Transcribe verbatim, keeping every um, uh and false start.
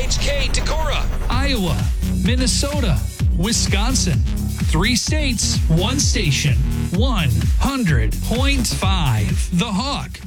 H K, Decorah, Iowa, Minnesota, Wisconsin. Three states, one station, one hundred point five The Hawk.